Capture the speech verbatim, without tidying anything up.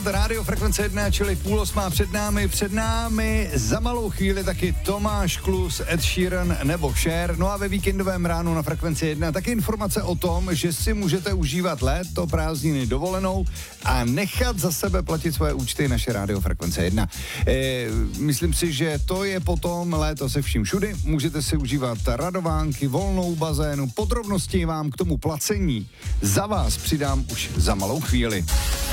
Rádio Frekvence jedna, čili půl osmá před námi, před námi za malou chvíli taky Tomáš Klus, Ed Sheeran nebo Cher. No a ve víkendovém ránu na Frekvenci jedna taky informace o tom, že si můžete užívat léto, prázdniny, dovolenou a nechat za sebe platit svoje účty naše Rádio Frekvence jedna. E, myslím si, že to je potom léto se vším všudy. Můžete si užívat radovánky, volnou bazénu, podrobnosti vám k tomu placení za vás přidám už za malou chvíli.